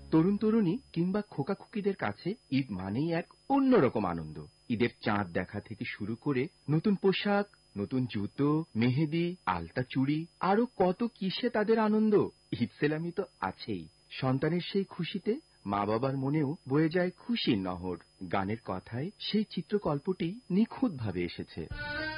তরুণ তরুণী কিংবা খোকা খুকিদের কাছে ঈদ মানেই এক অন্যরকম আনন্দ। ঈদের চাঁদ দেখা থেকে শুরু করে নতুন পোশাক, নতুন জুতো, মেহেদি, আলতা চুড়ি, আরো কত কিসে তাদের আনন্দ। ঈদ সেলামি তো আছেই। সন্তানের সেই খুশিতে মা বাবার মনেও বয়ে যায় খুশির নহর। গানের কথায় সেই চিত্রকল্পটি নিখুঁতভাবে এসেছে।